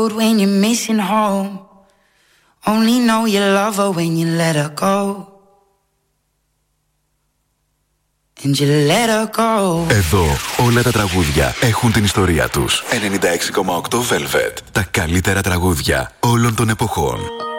When you're missing home, only know you love her when you let her go. And you let her go. Εδώ όλα τα τραγούδια έχουν την ιστορία τους. 96,8 Velvet. Τα καλύτερα τραγούδια όλων των εποχών.